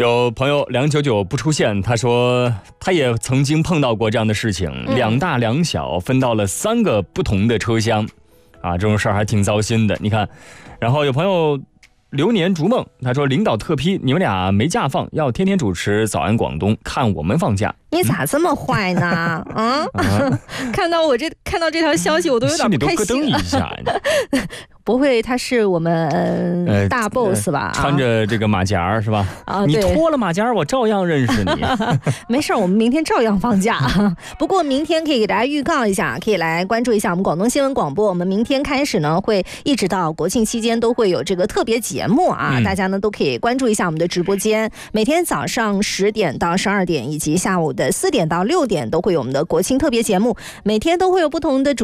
有朋友299不出现，他说他也曾经碰到过这样的事情，两大两小分到了3个不同的车厢，啊，这种事儿还挺糟心的。你看，然后有朋友流年逐梦，他说领导特批你们俩没假放，要天天主持早安广东，看我们放假。 你咋这么坏呢？看到这条消息，我都有点不开心。 心里都咯噔一下。 不会他是我们大 boss 吧？ 穿着这个马甲是吧？你脱了马甲，我照样认识你。 没事，我们明天照样放假。不过明天可以给大家预告一下，可以来关注一下我们广东新闻广播。我们明天开始呢，会一直到国庆期间都会有这个特别节目啊，大家呢都可以关注一下我们的直播间。每天早上10点到12点，以及下午的4点到6点，都会有我们的国庆特别节目。每天都会有不同的